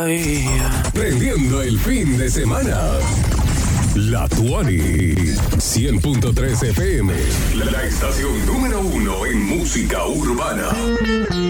Prendiendo el fin de semana. La Tuani 100.3 FM, la estación número 1 en música urbana.